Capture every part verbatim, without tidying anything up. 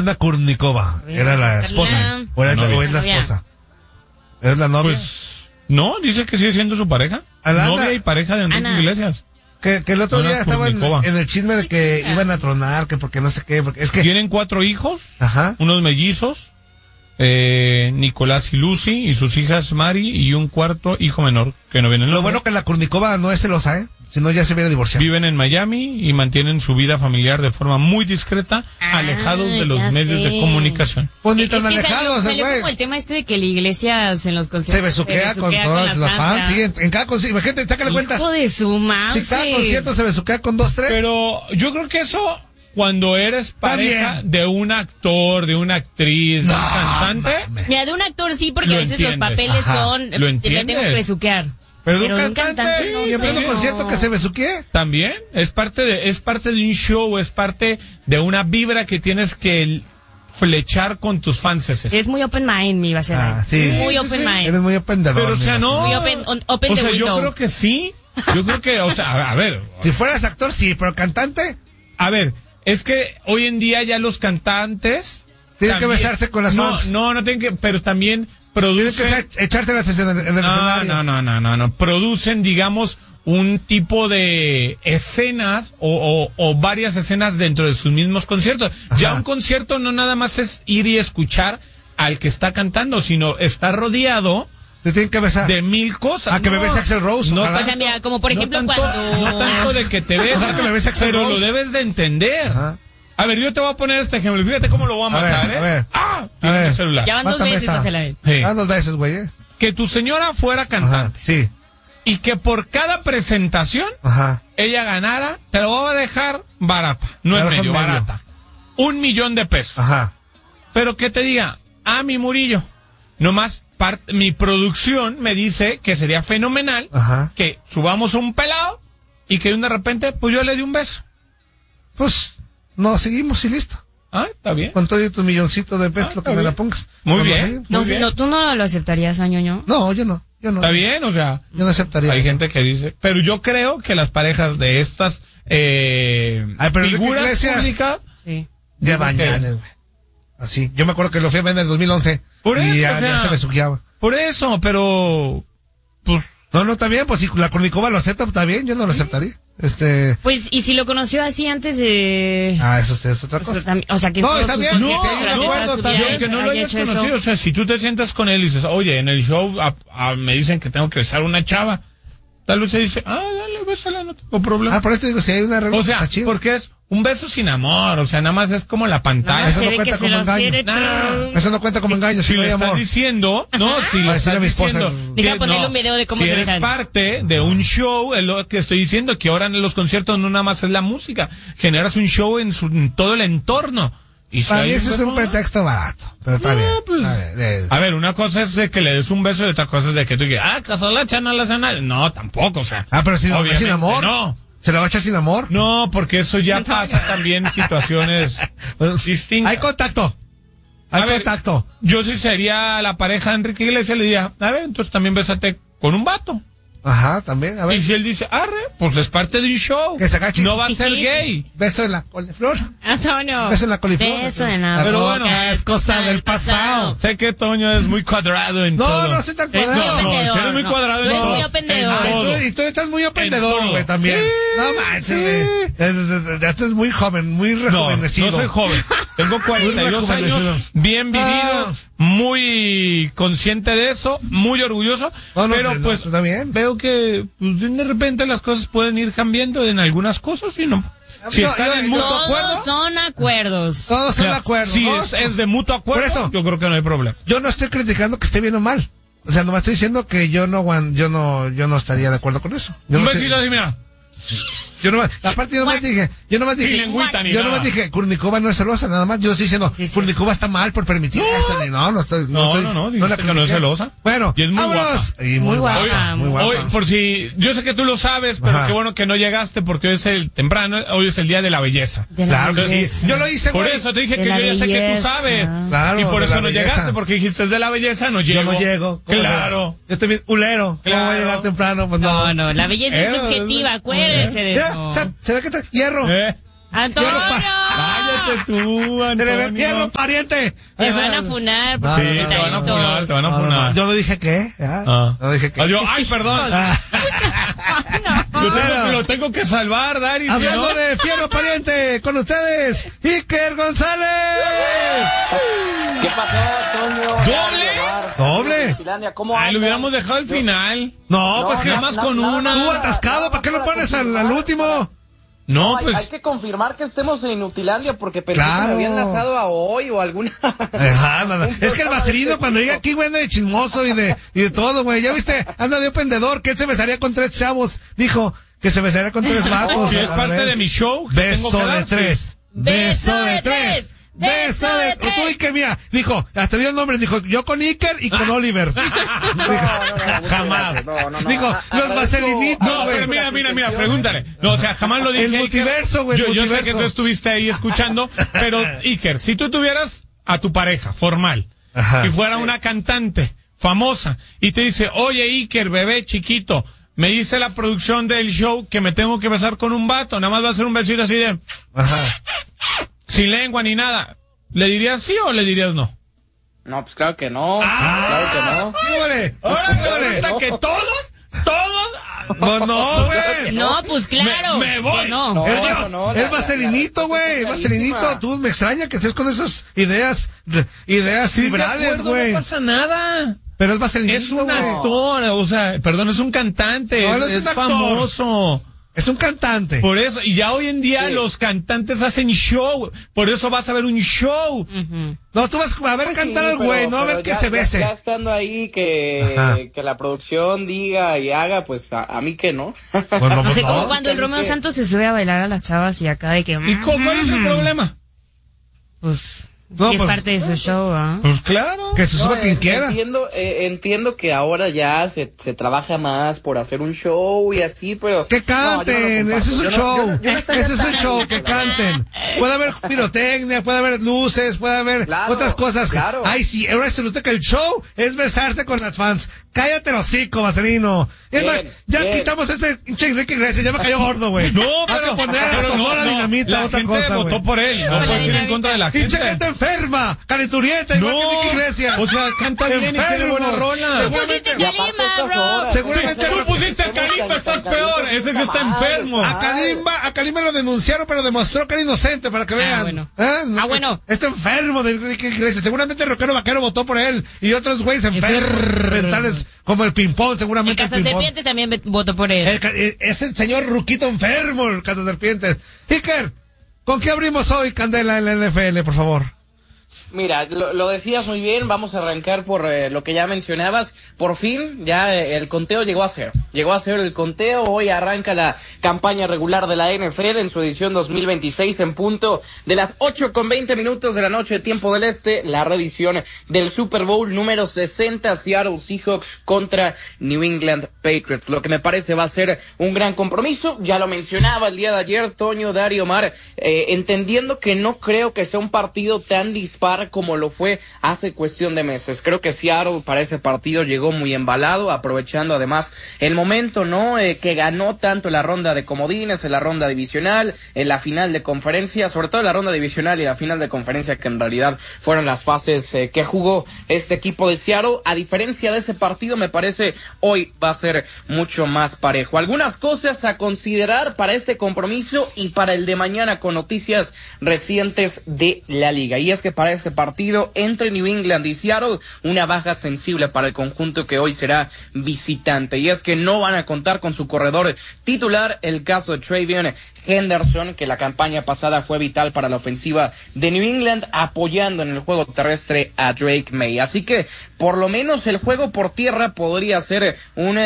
Alana Kurnikova. Era la esposa. O, era, o es la esposa. ¿Es la novia? Pues, no, dice que sigue siendo su pareja. Alana, novia y pareja de Enrique Ana. Iglesias. Que, que el otro Ana día estaban en, en el chisme de que iban a tronar, que porque no sé qué. Porque es que tienen cuatro hijos, ajá, unos mellizos, eh, Nicolás y Lucy, y sus hijas Mari, y un cuarto hijo menor que no viene en el Lo bueno que la Kurnikova no es celosa, ¿eh? Si no, ya se hubiera divorciado. Viven en Miami y mantienen su vida familiar de forma muy discreta, ah, alejados de los medios sé. de comunicación. Pues ni tan alejados, güey. Salió como el tema este de que la iglesia en los conciertos se besuquea, se besuquea con todas con las fans. Sí, en, en cada concierto, gente, sácale cuenta. Hijo de su madre. Si cada concierto se besuquea con dos, tres. Pero yo creo que eso, cuando eres pareja de un actor, de una actriz, no, de un cantante. Mame. Mira, de un actor sí, porque a veces entiendes. Los papeles Ajá. son. Lo entiendes. Le tengo que besuquear. Pero de un cantante, cantante no, y en pleno concierto que se besuquee. También, es parte de, es parte de un show, es parte de una vibra que tienes que flechar con tus fans. Es muy open mind, mi base. Ah, sí. Muy open sí, mind. Eres muy opendedor. Pero o sea, no. Muy open, on, open o the sea, window. yo creo que sí. Yo creo que, o sea, a, a ver. Si fueras actor, sí, pero cantante. A ver, es que hoy en día ya los cantantes tienen también, que besarse con las no, fans. No, no tienen que, pero también producen... Tienes que echarte las en el, en el no, escenario. No, no, no, no, no. Producen, digamos, un tipo de escenas o, o, o varias escenas dentro de sus mismos conciertos. Ajá. Ya un concierto no nada más es ir y escuchar al que está cantando, sino está rodeado... Te tienen que besar. De mil cosas. A que no, me bese Axl Rose. No, o sea, mira, como por ejemplo no tanto, cuando... No tanto de que te beses, que me bese Axl pero Rose. lo debes de entender. Ajá. A ver, yo te voy a poner este ejemplo. Fíjate cómo lo voy a matar, a ver, ¿eh? A ver. ¡Ah! Tiene el celular. Ya van dos Mátame veces, esta. Pásela bien. Sí. Van dos veces, güey, ¿eh? Que tu señora fuera cantante. Ajá, sí. Y que por cada presentación, Ajá, ella ganara, te lo voy a dejar barata. No es medio, medio, barata. Un millón de pesos. Ajá. Pero que te diga, ah, mi Murillo, nomás part, mi producción me dice que sería fenomenal Ajá. que subamos un pelado y que de repente, pues yo le di un beso. Pues, no, seguimos y listo. Ah, está bien. Con todo tu milloncito de pesos, ah, lo que bien. me la pongas. Muy bien. Muy no, bien. no, ¿tú no lo aceptarías, Añoño? No, yo no. Yo no. Está bien, o sea. Yo no aceptaría. Hay eso. gente que dice. Pero yo creo que las parejas de estas eh, Ay, pero figuras Iglesias, públicas. Sí. Ya bañanes, güey. Así. Yo me acuerdo que lo fui a ver en el dos mil once. Por eso, y ya, o sea, ya se besuqueaba. Por eso, pero. Pues. No, no, está bien, pues si la Kurnikova lo acepta, está bien, yo no lo aceptaría. Este... Pues, ¿y si lo conoció así antes de...? Ah, eso es otra cosa. Pues, o sea, que... No, está bien, no, sí, no, de acuerdo, está bien. Que no lo hayas conocido, o sea, si tú te sientas con él y dices, oye, en el show a, a, me dicen que tengo que besar a una chava, tal vez se dice, ah, dale, bésala, no tengo problema. Ah, por eso digo, si hay una relación, o sea, porque es un beso sin amor, o sea, nada más es como la pantalla. No, eso no se cuenta como engaño. No. Eso no cuenta como engaño, si, si no le hay estás amor. diciendo, no, si le estás diciendo, deja ponerle un video de cómo si se eres besan. parte de un show, es lo que estoy diciendo, que ahora en los conciertos no nada más es la música, generas un show en, su, en todo el entorno. Y si Para mí hay eso es un pretexto barato, pero está no, bien. Pues, a, ver, a ver, una cosa es de que le des un beso y otra cosa es de que tú digas, ah, casolacha, no la cena. No, tampoco, o sea. Ah, pero si no, sin amor. No. ¿Se la va a echar sin amor? No, porque eso ya pasa también en situaciones distintas. Hay contacto. Hay a contacto. Ver, yo si sería la pareja de Enrique Iglesias le diría, a ver, entonces también bésate con un vato. Ajá, también, a ver. Y si él dice, arre, pues es parte de un show. Que se agache. No va a ser gay. Beso en la coliflor. Antonio. Beso en la coliflor. Beso en la Pero bueno, es cosa del pasado. Sé que Toño es muy cuadrado en no, todo. No, no soy tan Eres cuadrado. muy No, no, eres muy no. cuadrado Tú en eres todo. muy opendedor. En todo. Ay, tú, y tú estás muy opendedor, güey, también. Sí, no manches, sí. güey. Ya estás muy joven, muy rejuvenecido. No, no soy joven. Tengo cuarenta y dos años, bien vivido, ah. muy consciente de eso, muy orgulloso. No, no, pero no, pues está bien. veo que pues, de repente las cosas pueden ir cambiando en algunas cosas y no. Si no, están yo, en yo, mutuo Todos acuerdo. son acuerdos. Todos son o sea, de acuerdo. Si ¿no? es, es de mutuo acuerdo, Por eso, yo creo que no hay problema. Yo no estoy criticando que esté bien o mal. O sea, nomás estoy diciendo que yo no, yo no, yo no estaría de acuerdo con eso. Yo Un no besito estoy... así, mira. Yo nomás, aparte yo nomás dije, yo nomás dije, lengüita, ni yo nada. nomás dije, Kurnikova no es celosa, nada más. Yo estoy diciendo, sí, sí. Kurnikova está mal por permitir No. eso. Ni, no, no estoy, no, No, estoy, no, no, la dijiste que no es critiqué. celosa. Bueno, Y es muy vámonos. guapa. Y muy, Muy guapa, guapa. muy guapa. Hoy, por si, yo sé que tú lo sabes, pero Ajá. qué bueno que no llegaste porque hoy es el temprano, hoy es el día de la belleza. De la Claro que sí. belleza. Yo lo hice, Por güey. eso te dije De que la yo ya sé que tú belleza. sabes. Claro, y por de eso la no belleza. llegaste, porque dijiste es de la belleza, no llego. Yo no llego. ¿Cómo Claro. no? Yo estoy bien ulero. ¿Cómo voy a Claro. llegar temprano? Pues no. No, no, la belleza es Eh, subjetiva, acuérdese de Ya, eso. se, se ve que trae hierro. ¿Eh? Antonio. Cállate. Cállate tú, Antonio. ¡Te le ve fierro, pariente! Te Esa- van a funar por No, Sí, tus te van a detallitos. funar, te van a No, no, funar. no, yo no dije qué. ¿ah? Ah. No dije qué. Ah, yo, ay, perdón. Ah, Lo tengo, Bueno. lo tengo que salvar, Dari. si hablando no- de fierro, pariente, con ustedes, Iker González. ¿Qué pasó, Antonio? ¿Doble? ¿Doble? Finlandia, ¿cómo Ay, lo andan? hubiéramos dejado al Yo- final. No, No, pues que na- Nada más na- con nada una. más tú para- atascado, nada ¿para qué más lo para pones al, confirmar. al último? No, hay, pues. hay que confirmar que estemos en Inutilandia porque pensé Claro. que me habían lanzado a hoy o alguna. Ajá, nada. Un Es que el programa vaselino de cuando este llega aquí, güey, anda de chismoso y de, y de todo, güey. Ya viste, anda de pendedor, que él se besaría con tres chavos. Dijo que se besaría con tres vatos. Si es A parte ver. de mi show, que tengo Beso que de dar, sí. tres. Beso de tres. Beso de tres. Tú, Iker, mira, dijo, hasta dio nombres, dijo, yo con Iker y con Oliver. No, no, no, muchas Jamás. gracias. No, no, no. Dijo, A- los agradezco- vaselinitos, No, güey. pero mira, mira, mira, pregúntale. No, o sea, jamás lo dije. El Iker. multiverso, güey, Yo, yo sé multiverso. que tú estuviste ahí escuchando, pero Iker, si tú tuvieras a tu pareja formal, Ajá. y fuera una cantante famosa, y te dice, oye, Iker, bebé chiquito, me dice la producción del show que me tengo que besar con un vato, nada más va a ser un besito así de, Ajá. sin lengua ni nada. ¿Le dirías sí o le dirías no? No, pues claro que no. Ah. Claro que no. ¿Qué huele? Ahora ¿Qué huele? resulta que todos, todos... No, no, güey. No, pues claro. Me- me voy. que no. No, Es, vas- no, es la- vaselinito, la- la güey. respuesta es Vaselinito. clarísima. Tú me extraña que estés con esas ideas, ideas Sí, de liberales, acuerdo, güey. no pasa nada. Pero es vaselinito, Es un güey. actor, o sea, perdón, es un cantante, No, él es, es un actor. famoso. Es un cantante. Por eso, y ya hoy en día Sí. los cantantes hacen show, por eso vas a ver un show. Ujú. No, tú vas a ver Pues cantar sí, al pero- güey, no a pero ver que ya- se ya- bese. Ya, estando ahí que, Ajá. que la producción diga y haga, pues a, a mí que no. Pues no, No pues sé, como no. cuando el Romeo Santos se sube a bailar a las chavas y acá de que... ¿Y cu- cuál es el problema? Pues, No, sí es pues- parte de su show, ¿ah? Pues claro. Que se suba No, quien en- quiera. Entiendo, eh, entiendo que ahora ya se, se trabaja más por hacer un show y así, pero... Que No, yo no lo canten, comparto. ese es un Yo no- show. yo no- yo no estaría Ese es un tan show, ahí, que la verdad. canten. Puede haber pirotecnia, puede haber luces, puede haber Claro, otras cosas. claro. Ay, sí, ahora se nota que el show es besarse con las fans. Cállate el hocico, Vaselino. Es Bien, más, ya bien. quitamos ese pinche Enrique Iglesias, ya me cayó gordo, güey. No, Hay pero, que poner a pero Sonora no, no, Dinamita, la otra gente cosa, votó güey. por él, no Por la puedes ir en dinamita. contra de la Pinche gente. gente enferma, calenturienta, igual que Enrique Iglesias. O sea, canta bien y tiene Enfermos. buena rola. Seguramente, Pusiste Y aparte Kalimba, estas bro. horas, Seguramente- Tú pusiste a Kalimba, estás peor. Ese sí está enfermo. A Kalimba, a Kalimba lo denunciaron, pero demostró que era inocente, para que vean. bueno. ¿Eh? Ah, bueno. Está enfermo de Enrique Iglesias. Seguramente el rockero vaquero votó por él. Y otros güeyes enfermos, mentales, como el ping-pong, El seguramente el, ping-pong. Cazaserpientes también ve- votó por él. El ca- eh, ese señor Ruquito enfermo, el Cazaserpientes. Iker, ¿con qué abrimos hoy, Candela, en la N F L, por favor? Mira, lo, lo decías muy bien, vamos a arrancar por eh, lo que ya mencionabas. Por fin, ya eh, el conteo llegó a ser. Llegó a ser el conteo, hoy arranca la campaña regular de la N F L en su edición dos mil veintiséis en punto de las ocho con veinte minutos de la noche, tiempo del este, la revisión del Super Bowl número sesenta, Seattle Seahawks contra New England Patriots. Lo que me parece va a ser un gran compromiso, ya lo mencionaba el día de ayer Toño, Dario, Omar, eh, entendiendo que no creo que sea un partido tan dispar como lo fue hace cuestión de meses. Creo que Seattle para ese partido llegó muy embalado, aprovechando además el momento, ¿no? Eh, que ganó tanto la ronda de comodines, en la ronda divisional, en la final de conferencia, sobre todo en la ronda divisional y la final de conferencia, que en realidad fueron las fases eh, que jugó este equipo de Seattle. A diferencia de ese partido, me parece hoy va a ser mucho más parejo. Algunas cosas a considerar para este compromiso y para el de mañana con noticias recientes de la liga. Y es que para este partido entre New England y Seattle, una baja sensible para el conjunto que hoy será visitante. Y es que no van a contar con su corredor titular, el caso de Travion Henderson, que la campaña pasada fue vital para la ofensiva de New England, apoyando en el juego terrestre a Drake May. Así que, por lo menos, el juego por tierra podría ser una,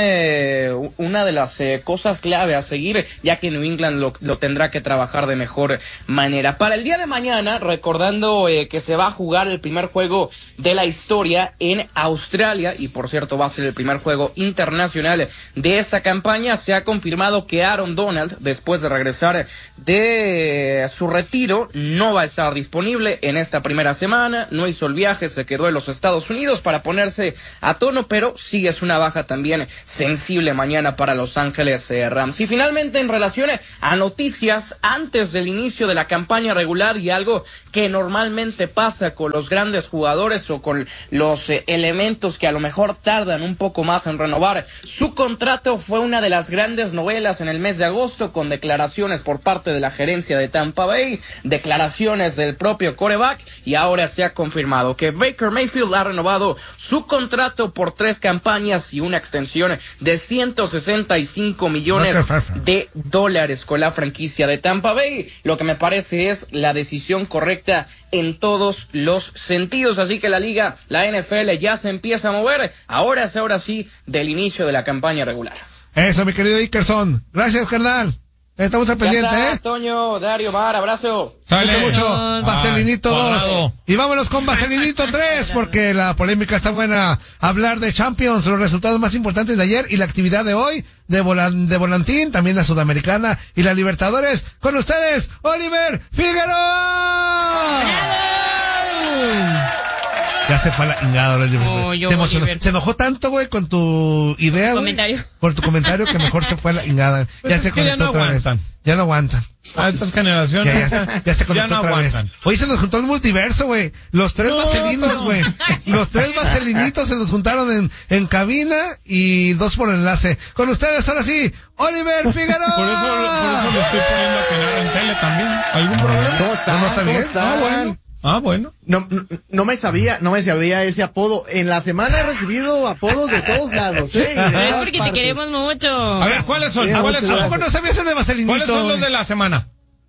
una de las eh, cosas clave a seguir, ya que New England lo, lo tendrá que trabajar de mejor manera. Para el día de mañana, recordando eh, que se se va a jugar el primer juego de la historia en Australia, y por cierto va a ser el primer juego internacional de esta campaña. Se ha confirmado que Aaron Donald, después de regresar de su retiro, no va a estar disponible en esta primera semana, no hizo el viaje, se quedó en los Estados Unidos para ponerse a tono, pero sí es una baja también sensible mañana para Los Ángeles eh, Rams. Y finalmente, en relación a noticias antes del inicio de la campaña regular, y algo que normalmente pasa con los grandes jugadores o con los eh, elementos que a lo mejor tardan un poco más en renovar su contrato, fue una de las grandes novelas en el mes de agosto, con declaraciones por parte de la gerencia de Tampa Bay, declaraciones del propio quarterback, y ahora se ha confirmado que Baker Mayfield ha renovado su contrato por tres campañas y una extensión de ciento sesenta y cinco millones de dólares con la franquicia de Tampa Bay, lo que me parece es la decisión correcta en todos los sentidos. Así que la liga, la N F L, ya se empieza a mover, ahora es ahora sí del inicio de la campaña regular. Eso, mi querido Ikerson. Gracias, carnal. Estamos al pendiente, ya está, ¿eh? Toño, Dario, Mar, abrazo. Sale. Mucho. Adiós. Vaselinito dos. Cuadrado. Y vámonos con Vaselinito tres, porque la polémica está buena. Hablar de Champions, los resultados más importantes de ayer y la actividad de hoy, de, volan, de volantín, también la Sudamericana y la Libertadores. Con ustedes, Oliver Figueroa. Ya se fue a la ingada, Oliver. Oh, yo, se, emocionó, Oliver. se enojó tanto, güey, con tu idea, güey. Comentario. Por tu comentario, que mejor se fue a la ingada. Pues ya es se que ya conectó no otra vez. aguantan. Ya no aguantan. A estas generaciones Ya, ya, ya se conectó ya no otra vez. aguantan. Hoy se nos juntó el multiverso, güey. Los tres No, vaselinos, no. güey. Los tres vaselinitos se nos juntaron en, en cabina y dos por enlace. Con ustedes, ahora sí, Oliver Figueroa. Por eso, por eso le estoy poniendo a que narre en tele también. ¿Algún problema? ¿Cómo están? No, no, está ¿Cómo bien. están? Ah, bueno. Ah, bueno. No, no, no me sabía, no me sabía ese apodo. En la semana he recibido apodos de todos lados, ¿eh? Y de Es todas porque te partes. queremos mucho. A ver, ¿cuáles son? Sí, ¿Cuáles muchas son? ¿Cómo no sabías el de vaselinito? ¿Cuáles son los güey? de la semana?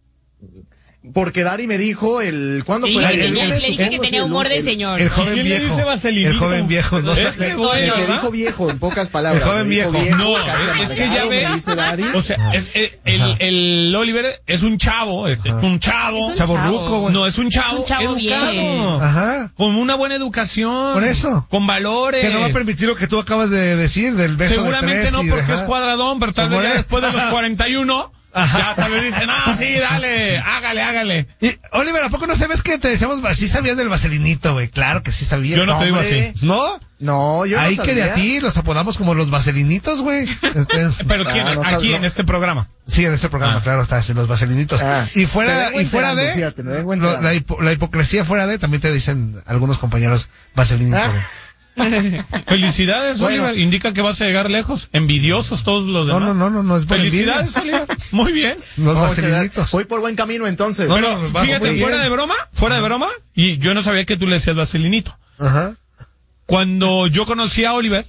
Porque Dari me dijo el, ¿cuándo Sí, fue? le el- dije, el- le el- dije que el- tenía el- humor de el- señor. El joven ¿Quién le viejo. dice vaselinito? El joven viejo. No Es sé. que, El, oye, el que ¿verdad? dijo viejo, en pocas palabras. El joven Me dijo viejo. No, casi es que ya amargado, ve. me dice Dari. O sea, es, es- el, el Oliver es un chavo, es, es un chavo. Es un Chavo chavo. ruco, güey. No, es un chavo, Es un chavo educado. bien. Ajá. Con una buena educación. Por eso. Con valores. Que no va a permitir lo que tú acabas de decir del beso Seguramente de tres. no, y- porque ajá. es cuadradón, pero tal Por vez ya eso. después de los cuarenta y uno, ya tal vez dicen, ah, sí, dale, hágale, hágale. Y, Oliver, ¿a poco no sabes que te decíamos, sí sabías del vaselinito, güey? Claro que sí sabías. Yo no te digo hombre. así. ¿No? No, yo Ahí no que de sabía. a ti los apodamos como los vaselinitos, güey. Este, Pero ¿quién? Ah, no Aquí sabes, en no. este programa. sí, en este programa, Ah. claro, está, sí, los vaselinitos. Ah. Y Te fuera, vengo y fuera enterando, de, fíjate, me vengo lo- enterando. la, hipo- la hipocresía fuera de, también te dicen algunos compañeros vaselinito, Ah. güey. Felicidades, Bueno. Oliver. Indica que vas a llegar lejos. Envidiosos todos los No, demás. no, no, no, no es por Felicidades, Oliver. Muy bien. Los No, vaselinitos. Voy por buen camino entonces. No, Pero no, vas fíjate, muy fuera bien. de broma, fuera de broma, y yo no sabía que tú le decías vaselinito. Ajá. Cuando yo conocí a Oliver,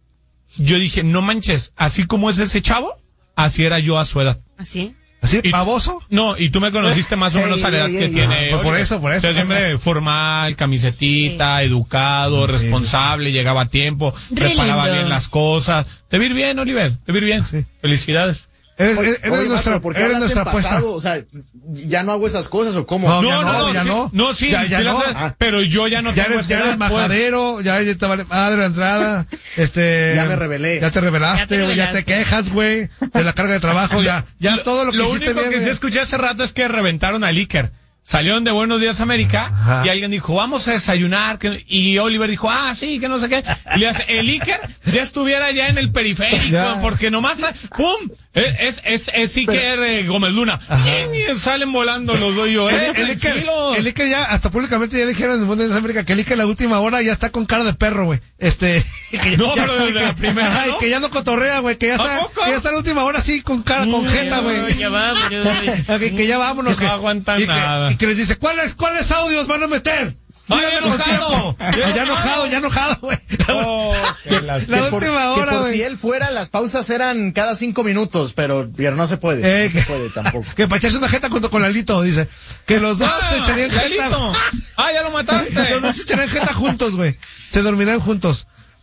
yo dije, no manches, así como es ese chavo, así era yo a su edad. ¿Así? ¿Así? Y- ¿Baboso? No, y tú me conociste más o Ey, menos a la edad ey, que ey, tiene. ah, por Oliver. eso, por eso. O sea, siempre formal, camisetita, educado, responsable, llegaba a tiempo, Re preparaba lindo. bien las cosas. Te vi ir bien, Oliver, te vi ir bien. Sí. Felicidades. Eres, Oye, eres oye, nuestra, maestro, ¿por qué eres hablaste nuestra en apuesta. pasado? O sea, ¿ya no hago esas cosas o cómo? No, No, ya no, no, ya sí, no. no, sí, Ya, ya sí las no. haces, Ah. pero yo ya no Ya tengo eres, esa ya eres edad, pues. majadero, ya, ya te vale madre la entrada, este... Ya me rebelé. Ya te revelaste, Ya te güey, ya te revelaste. quejas, güey, de la carga de trabajo, ya, ya todo lo que hiciste único bien, que sí güey. escuché hace rato es que reventaron a Iker. Salieron de Buenos Días América Ajá. y alguien dijo, vamos a desayunar. que- Y Oliver dijo, ah, sí, que no sé qué. Y le hace, el Iker ya estuviera ya en el periférico, Ya. porque nomás, ¡pum! Es, es, es Iker eh, Gómez Luna. Y, y salen volando los dos yo, eh, El, el Iker, tranquilos. el Iker ya, hasta públicamente ya dijeron en el mundo de América que el Iker la última hora ya está con cara de perro, güey. Este, que No, ya- pero desde la primera, Ay, ¿no? que ya no cotorrea, güey, que ya ¿A está, poco? que ya está en la última hora así con cara, con jeta, güey. Ya vámonos. Ok, que ya vámonos. Que no que- aguantan y que, nada. Y que les dice, ¿cuáles, cuáles audios van a meter? ¡Ay, Díganme con enojado! tiempo. ¡Ya Ah, Ya enojado! enojado, ya enojado, güey. Oh, qué lástima. La Que por- última que hora, por güey. si él fuera, las pausas eran cada cinco minutos, pero, pero no se puede. Eh, no que, se puede tampoco. que para echarse una jeta junto con Lalito, dice. Que los dos Ah, se echarían Lalito. jeta. Ah, ya lo mataste. Los dos se echarían jeta juntos, güey. Se dormirán juntos.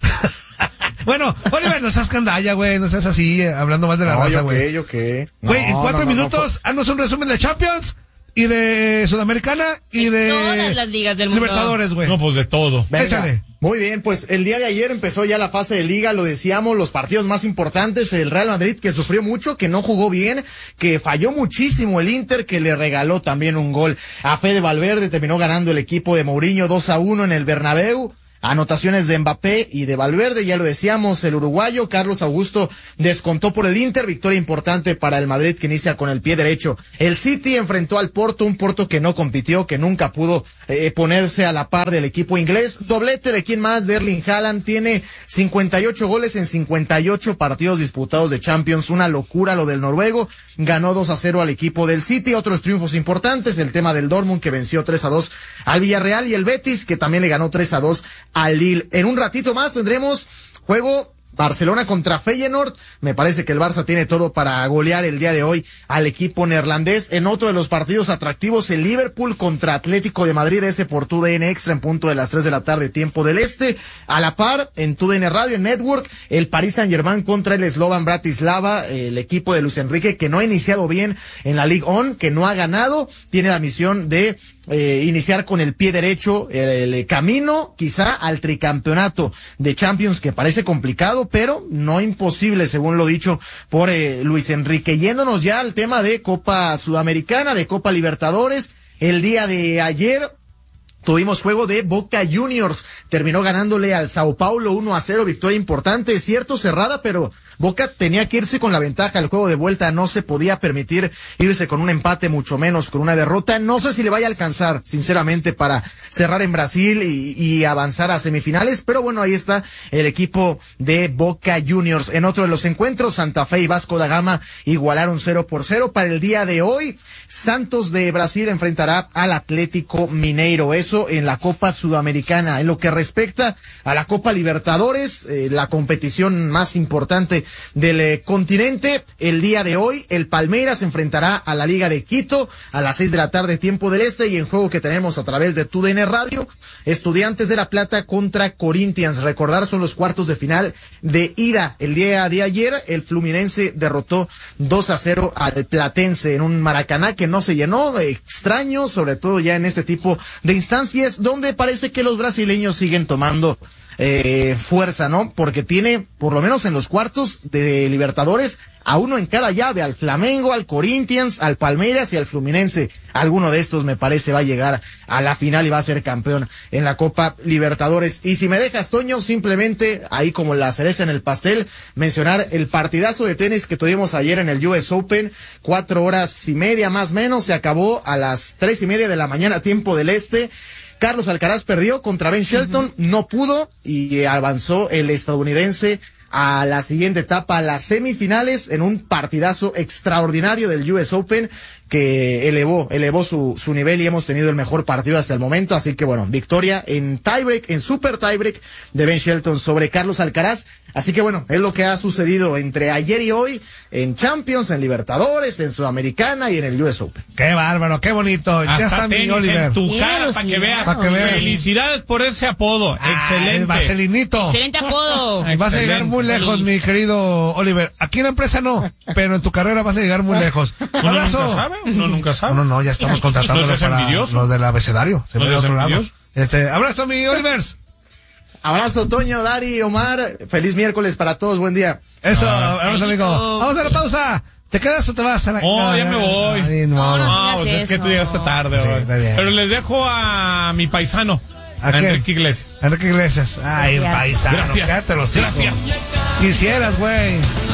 Bueno, Oliver, no seas candalla, güey. No seas así, eh, hablando mal de la No, raza, yo güey. qué, yo qué. Güey, en No, cuatro no, no, no, minutos, haznos un resumen de Champions. y de Sudamericana y de todas las ligas del mundo. Libertadores, güey. No, pues de todo. Venga. Échale. Muy bien, pues el día de ayer empezó ya la fase de liga, lo decíamos, los partidos más importantes, el Real Madrid que sufrió mucho, que no jugó bien, que falló muchísimo el Inter, que le regaló también un gol a Fede Valverde, terminó ganando el equipo de Mourinho dos a uno en el Bernabéu. Anotaciones de Mbappé y de Valverde, ya lo decíamos, el uruguayo Carlos Augusto descontó por el Inter, victoria importante para el Madrid que inicia con el pie derecho. El City enfrentó al Porto, un Porto que no compitió, que nunca pudo eh, ponerse a la par del equipo inglés. Doblete de quién más, de Erling Haaland, tiene cincuenta y ocho goles en cincuenta y ocho partidos disputados de Champions, una locura lo del noruego. Ganó dos a cero al equipo del City, otros triunfos importantes, el tema del Dortmund que venció tres a dos al Villarreal y el Betis que también le ganó tres a dos al Lille. En un ratito más tendremos juego Barcelona contra Feyenoord. Me parece que el Barça tiene todo para golear el día de hoy al equipo neerlandés. En otro de los partidos atractivos, el Liverpool contra Atlético de Madrid, ese por T U D N Extra en punto de las tres de la tarde, tiempo del Este. A la par, en T U D N Radio, en Network, el Paris Saint-Germain contra el Slovan Bratislava, el equipo de Luis Enrique que no ha iniciado bien en la Ligue uno, que no ha ganado, tiene la misión de Eh, iniciar con el pie derecho el, el camino quizá al tricampeonato de Champions, que parece complicado pero no imposible según lo dicho por eh, Luis Enrique. Yéndonos ya al tema de Copa Sudamericana, de Copa Libertadores, el día de ayer tuvimos juego de Boca Juniors, terminó ganándole al Sao Paulo uno a cero, victoria importante, es cierto, cerrada, pero Boca tenía que irse con la ventaja, el juego de vuelta no se podía permitir irse con un empate, mucho menos con una derrota. No sé si le vaya a alcanzar, sinceramente, para cerrar en Brasil y, y avanzar a semifinales, pero bueno, ahí está el equipo de Boca Juniors. En otro de los encuentros, Santa Fe y Vasco da Gama igualaron cero por cero. Para el día de hoy, Santos de Brasil enfrentará al Atlético Mineiro, eso en la Copa Sudamericana. En lo que respecta a la Copa Libertadores, eh, la competición más importante del eh, continente, el día de hoy el Palmeiras enfrentará a la Liga de Quito a las seis de la tarde, tiempo del Este, y en juego que tenemos a través de T U D N Radio, Estudiantes de La Plata contra Corinthians. Recordar, son los cuartos de final de ida. El día de ayer el Fluminense derrotó dos a cero al Platense en un Maracaná que no se llenó, extraño, sobre todo ya en este tipo de instancias donde parece que los brasileños siguen tomando Eh, fuerza, ¿no? Porque tiene, por lo menos en los cuartos de Libertadores, a uno en cada llave, al Flamengo, al Corinthians, al Palmeiras y al Fluminense. Alguno de estos, me parece, va a llegar a la final y va a ser campeón en la Copa Libertadores. Y si me dejas, Toño, simplemente, ahí como la cereza en el pastel, mencionar el partidazo de tenis que tuvimos ayer en el U S Open, cuatro horas y media más o menos, se acabó a las tres y media de la mañana, tiempo del Este. Carlos Alcaraz perdió contra Ben Shelton, uh-huh. no pudo y avanzó el estadounidense a la siguiente etapa, a las semifinales, en un partidazo extraordinario del U S Open que elevó, elevó su, su nivel y hemos tenido el mejor partido hasta el momento. Así que bueno, victoria en tiebreak, en super tiebreak de Ben Shelton sobre Carlos Alcaraz. Así que bueno, es lo que ha sucedido entre ayer y hoy en Champions, en Libertadores, en Sudamericana y en el U S Open. Qué bárbaro, qué bonito. Hasta ya está mi Oliver. En tu Qué cara, para que veas. Pa' que veas. Felicidades por ese apodo. Ah, Excelente. el Vaselinito. Excelente apodo. Vas a llegar muy lejos, mi querido Oliver. Aquí en la empresa no, pero en tu carrera vas a llegar muy lejos. Uno Abrazo. nunca sabe, uno nunca sabe. No, no, no, ya estamos contratándolo ¿No seas para envidioso? los del abecedario. Se ¿No ve de seas otro lado. envidioso? Este, abrazo, mi Oliver. Abrazo, Toño, Dari, Omar. Feliz miércoles para todos. Buen día. Eso, Ah. abrazo, amigo. Vamos a la pausa. ¿Te quedas o te vas a la... Oh, ya me voy. Ay, no, No, no. no. No, pues digas es que eso. tú llegaste tarde. Sí, hoy. está bien. Pero les dejo a mi paisano, ¿A a quién? Enrique Iglesias. Enrique Iglesias. Ay, Gracias. paisano, Gracias. cállate los hijos. Gracias. Quisieras, güey.